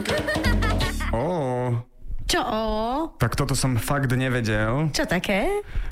Ó. Čo ó? Tak toto som fakt nevedel. Čo také?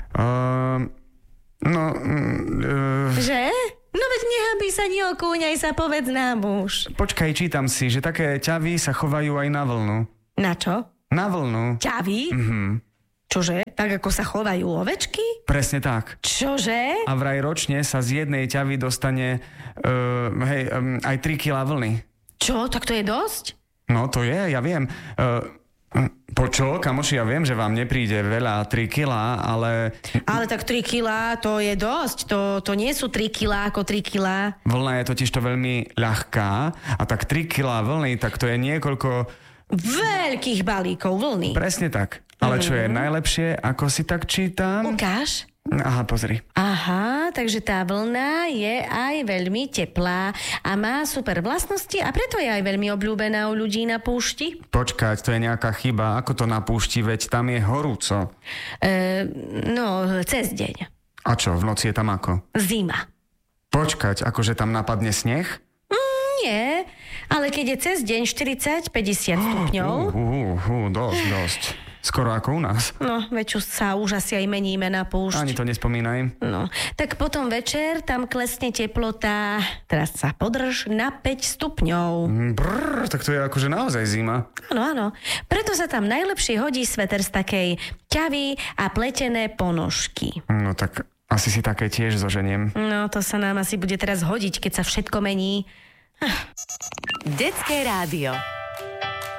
Že? No veď nehabí sa, neokúňaj sa, povedz nám už. Počkaj, čítam si, že také ťavy sa chovajú aj na vlnu. Na čo? Na vlnu. Ťavy? Čože? Tak ako sa chovajú ovečky? Presne tak. Čože? A vraj ročne sa z jednej ťavy dostane aj 3 kg vlny. Čo? Tak to je dosť? No to je, ja viem. Počo, kamoši, ja viem, že vám nepríde veľa 3 kg, ale... Ale tak 3 kg to je dosť. To nie sú 3 kg ako 3 kg. Vlna je totižto veľmi ľahká a tak 3 kg vlny, tak to je niekoľko... Veľkých balíkov vlny. Presne tak. Ale čo je najlepšie, ako si tak čítam... Ukáž. Aha, pozri. Aha, takže tá vlna je aj veľmi teplá a má super vlastnosti a preto je aj veľmi obľúbená u ľudí na púšti. Počkať, to je nejaká chyba. Ako to na púšti, veď tam je horúco. No, cez deň. A čo, v noci je tam ako? Zima. Počkať, akože tam napadne sneh? Nie, ale keď je cez deň 40-50 stupňov... Dosť. Skoro ako u nás. No, veď sa už asi aj meníme na púšť. Ani to nespomínaj. No, tak potom večer tam klesne teplota, teraz sa podrž, na 5 stupňov. Tak to je akože naozaj zima. Áno. Preto sa tam najlepšie hodí sveter z takej ťavy a pletené ponožky. No tak asi si také tiež zoženiem. No, to sa nám asi bude teraz hodiť, keď sa všetko mení. Detské rádio.